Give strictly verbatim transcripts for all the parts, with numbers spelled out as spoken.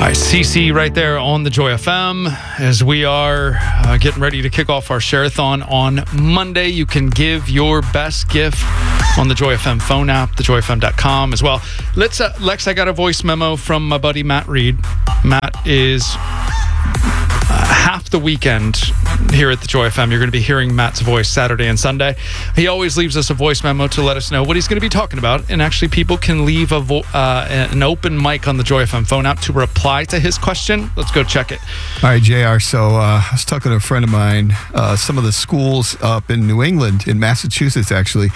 All right, C C right there on the Joy F M as we are uh, getting ready to kick off our Share-a-thon on Monday. You can give your best gift on the Joy F M phone app, the joy f m dot com as well. Let's, uh, Lex, I got a voice memo from my buddy Matt Reed. Matt is uh, half the weekend here at the Joy F M. You're going to be hearing Matt's voice Saturday and Sunday. He always leaves us a voice memo to let us know what he's going to be talking about. And actually, people can leave a vo- uh, an open mic on the Joy F M phone app to reply to his question. Let's go check it. All right, J R. So uh, I was talking to a friend of mine. Uh, some of the schools up in New England, in Massachusetts actually,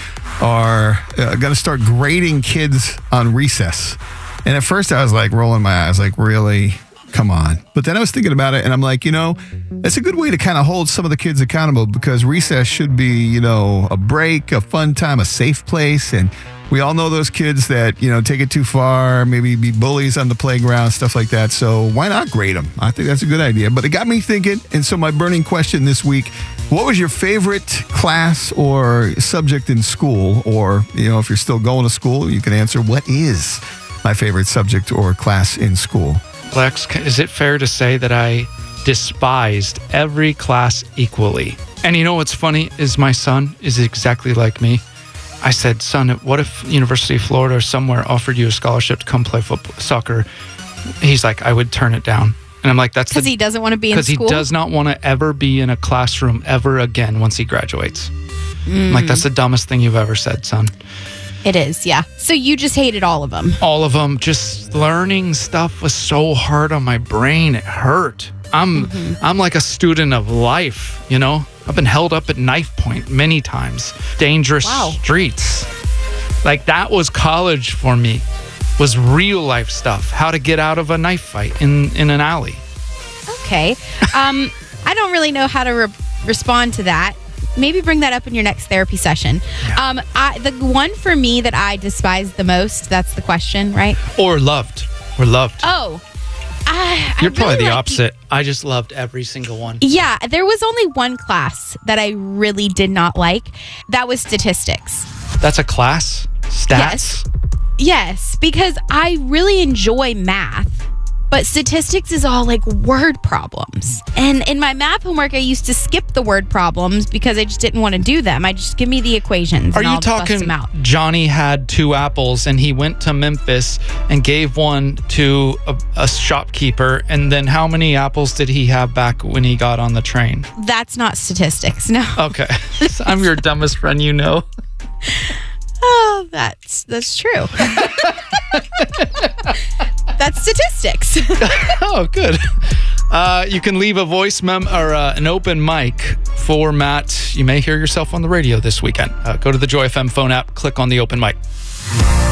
are uh, going to start grading kids on recess. And at first I was like rolling my eyes, like, really? Come on. But then I was thinking about it and I'm like, you know, it's a good way to kind of hold some of the kids accountable, because recess should be, you know, a break, a fun time, a safe place. And we all know those kids that, you know, take it too far, maybe be bullies on the playground, stuff like that. So why not grade them? I think that's a good idea. But it got me thinking. And so my burning question this week, what was your favorite class or subject in school? Or, you know, if you're still going to school, you can answer, what is my favorite subject or class in school? Lex, is it fair to say that I despised every class equally? And you know what's funny is my son is exactly like me. I said, son, what if University of Florida or somewhere offered you a scholarship to come play football, soccer? He's like, I would turn it down. And I'm like, that's because he doesn't want to be in school? Because he does not want to ever be in a classroom ever again once he graduates. Mm. I'm like, that's the dumbest thing you've ever said, son. It is, yeah. So you just hated all of them? All of them. Just learning stuff was so hard on my brain. It hurt. I'm mm-hmm. I'm like a student of life, you know? I've been held up at knife point many times. Dangerous wow. streets. Like, that was college for me. Was real life stuff. How to get out of a knife fight in, in an alley. Okay. Um, I don't really know how to re- respond to that. Maybe bring that up in your next therapy session. Yeah. Um, I, the one for me that I despised the most, that's the question, right? Or loved. Or loved. Oh. I, You're I probably really the like opposite. The, I just loved every single one. Yeah, there was only one class that I really did not like. That was statistics. That's a class? Stats? Yes. Yes, because I really enjoy math. But statistics is all like word problems. And in my math homework, I used to skip the word problems because I just didn't want to do them. I just give me the equations Are and you I'll talking bust them out. Johnny had two apples and he went to Memphis and gave one to a, a shopkeeper, and then how many apples did he have back when he got on the train? That's not statistics, no. Okay. I'm your dumbest friend you know. Oh, that's that's true. That's statistics. Oh, good. Uh, you can leave a voice mem or uh, an open mic for Matt. You may hear yourself on the radio this weekend. Uh, go to the Joy F M phone app, click on the open mic.